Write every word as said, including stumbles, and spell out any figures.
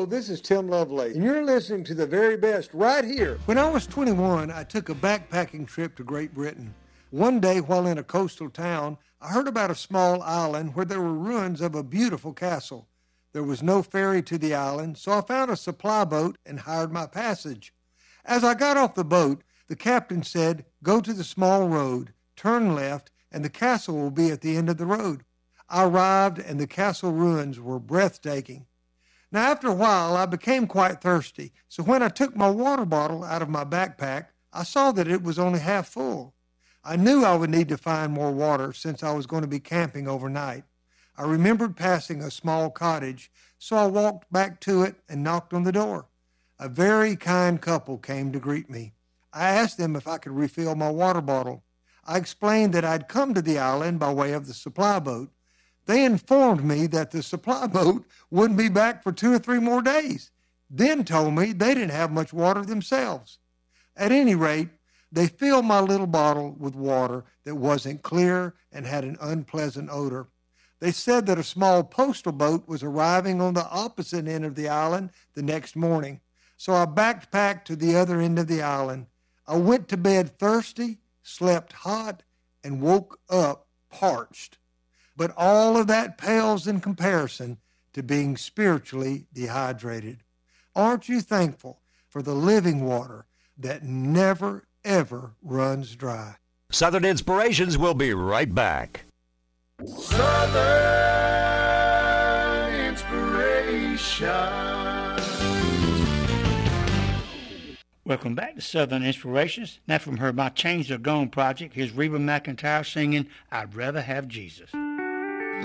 Hello, this is Tim Lovelady, and you're listening to the very best right here. When I was twenty-one, I took a backpacking trip to Great Britain. One day, while in a coastal town, I heard about a small island where there were ruins of a beautiful castle. There was no ferry to the island, so I found a supply boat and hired my passage. As I got off the boat, the captain said, "Go to the small road, turn left, and the castle will be at the end of the road." I arrived, and the castle ruins were breathtaking. Now, after a while, I became quite thirsty, so when I took my water bottle out of my backpack, I saw that it was only half full. I knew I would need to find more water since I was going to be camping overnight. I remembered passing a small cottage, so I walked back to it and knocked on the door. A very kind couple came to greet me. I asked them if I could refill my water bottle. I explained that I'd come to the island by way of the supply boat. They informed me that the supply boat wouldn't be back for two or three more days, then told me they didn't have much water themselves. At any rate, they filled my little bottle with water that wasn't clear and had an unpleasant odor. They said that a small postal boat was arriving on the opposite end of the island the next morning, so I backpacked to the other end of the island. I went to bed thirsty, slept hot, and woke up parched. But all of that pales in comparison to being spiritually dehydrated. Aren't you thankful for the living water that never, ever runs dry? Southern Inspirations will be right back. Southern Inspiration. Welcome back to Southern Inspirations. Now from her My Chains Are Gone project, here's Reba McEntire singing I'd Rather Have Jesus.